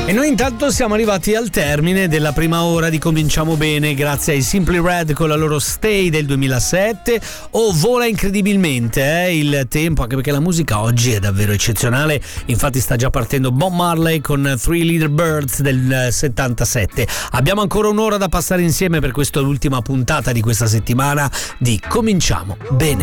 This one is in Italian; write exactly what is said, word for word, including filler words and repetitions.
E noi intanto siamo arrivati al termine della prima ora di Cominciamo Bene, grazie ai Simply Red con la loro Stay del duemilasette. Oh, vola incredibilmente eh, il tempo, anche perché la musica oggi è davvero eccezionale. Infatti sta già partendo Bob Marley con Three Little Birds del settantasette. Abbiamo ancora un'ora da passare insieme, per questa ultima puntata di questa settimana di Cominciamo Bene.